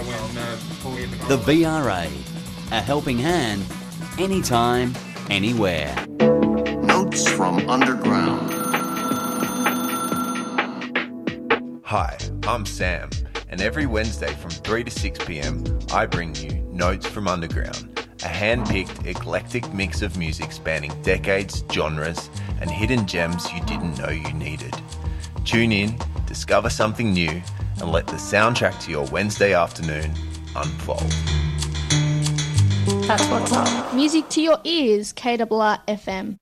The VRA, a helping hand, anytime, anywhere. Notes from Underground. Hi, I'm Sam, and every Wednesday from 3 to 6 p.m, I bring you Notes from Underground, a hand-picked, eclectic mix of music spanning decades, genres, and hidden gems you didn't know you needed. Tune in, discover something new, and let the soundtrack to your Wednesday afternoon unfold. That's what's up. Music to your ears, KRR FM.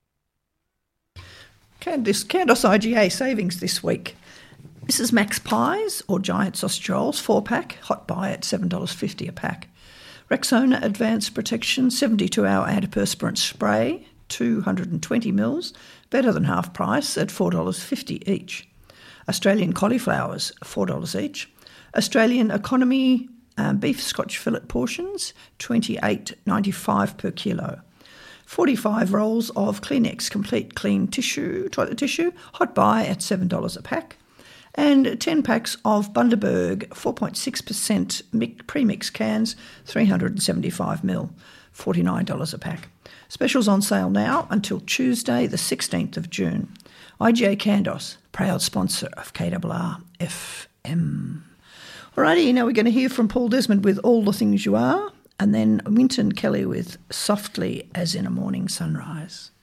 This Candos IGA savings this week. Mrs. Max Pies or Giant Sausage Rolls 4-pack, hot buy at $7.50 a pack. Rexona Advanced Protection 72-hour antiperspirant spray, 220 mils, better than half price at $4.50 each. Australian cauliflowers, $4 each. Australian Economy beef Scotch fillet portions, $28.95 per kilo. 45 rolls of Kleenex Complete Clean Tissue, toilet tissue, hot buy at $7 a pack. And 10 packs of Bundaberg 4.6% premix cans, 375ml, $49 a pack. Specials on sale now until Tuesday, the 16th of June. IGA Candos, proud sponsor of KRR FM. Alrighty, now we're going to hear from Paul Desmond with All the Things You Are, and then Wynton Kelly with Softly as in a Morning Sunrise.